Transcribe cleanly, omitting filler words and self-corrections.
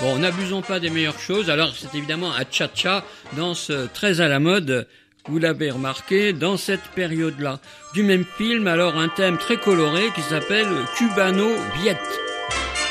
Bon, n'abusons pas des meilleures choses. Alors, c'est évidemment un cha-cha, danse très à la mode, vous l'avez remarqué, dans cette période-là. Du même film, alors un thème très coloré qui s'appelle Cubano Viet.